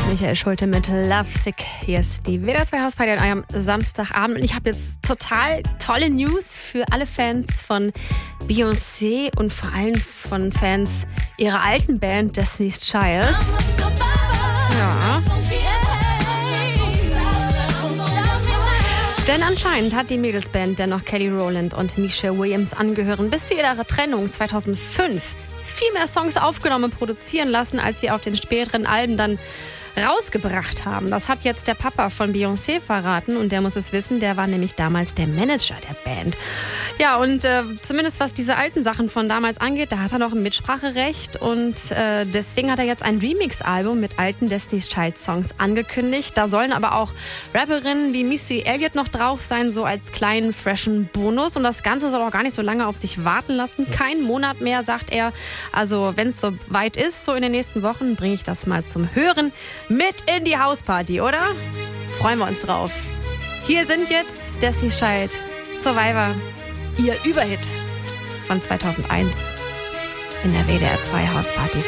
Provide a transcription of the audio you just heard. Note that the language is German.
Michael Schulte mit Lovesick. Hier ist die WDR 2 Hausparty an eurem Samstagabend. Und ich habe jetzt total tolle News für alle Fans von Beyoncé und vor allem von Fans ihrer alten Band Destiny's Child. Ja. Denn anscheinend hat die Mädelsband, der noch Kelly Rowland und Michelle Williams angehören, bis zu ihrer Trennung 2005 viel mehr Songs aufgenommen und produzieren lassen, als sie auf den späteren Alben dann rausgebracht haben. Das hat jetzt der Papa von Beyoncé verraten und der muss es wissen, der war nämlich damals der Manager der Band. Ja, und zumindest was diese alten Sachen von damals angeht, da hat er noch ein Mitspracherecht und deswegen hat er jetzt ein Remix-Album mit alten Destiny's Child Songs angekündigt. Da sollen aber auch Rapperinnen wie Missy Elliott noch drauf sein, so als kleinen, freshen Bonus. Und das Ganze soll auch gar nicht so lange auf sich warten lassen. Kein Monat mehr, sagt er. Also wenn es so weit ist, so in den nächsten Wochen, bringe ich das mal zum Hören mit in die Hausparty, oder? Freuen wir uns drauf. Hier sind jetzt Destiny's Child, Survivor, ihr Überhit von 2001 in der WDR 2 Hausparty.